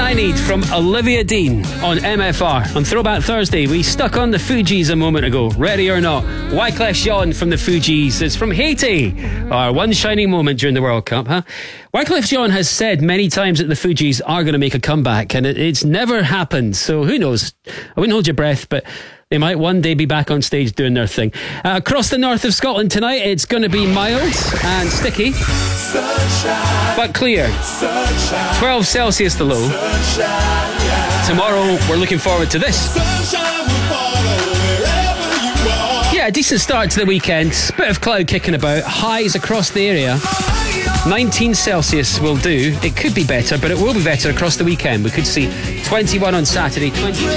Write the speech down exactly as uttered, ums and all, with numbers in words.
I Need from Olivia Dean on M F R. On Throwback Thursday, we stuck on the Fugees a moment ago. Ready or not? Wyclef Jean from the Fugees is from Haiti. Our one shining moment during the World Cup, huh? Wyclef Jean has said many times that the Fugees are going to make a comeback, and it, it's never happened. So who knows? I wouldn't hold your breath, but they might one day be back on stage doing their thing. Uh, across the north of Scotland tonight, it's going to be mild and sticky, sunshine, but clear. Sunshine, twelve Celsius the low. Sunshine, yeah. Tomorrow, we're looking forward to this. Sunshine will follow wherever you are. Yeah, a decent start to the weekend. Bit of cloud kicking about. Highs across the area. nineteen Celsius will do. It could be better, but it will be better across the weekend. We could see twenty-one on Saturday, twenty-two